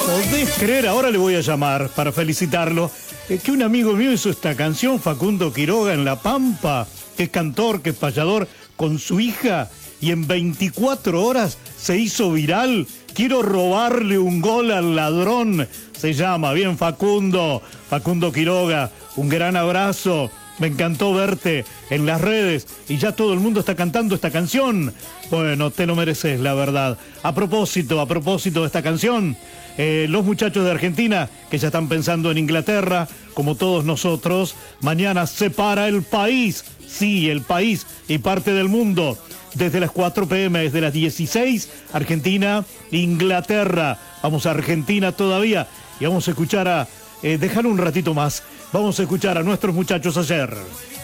¿Podés creer? Ahora le voy a llamar para felicitarlo. Que un amigo mío hizo esta canción, Facundo Quiroga, en La Pampa, que es cantor, que es payador, con su hija, y en 24 horas se hizo viral. Quiero robarle un gol al ladrón. Se llama, bien, Facundo Quiroga, un gran abrazo. Me encantó verte en las redes y ya todo el mundo está cantando esta canción. Bueno, te lo mereces, la verdad. A propósito de esta canción, los muchachos de Argentina que ya están pensando en Inglaterra, como todos nosotros, mañana se para el país. Sí, el país y parte del mundo. Desde las 4 p.m., desde las 16, Argentina, Inglaterra. Vamos a Argentina todavía y vamos a escuchar a... dejar un ratito más. Vamos a escuchar a nuestros muchachos ayer.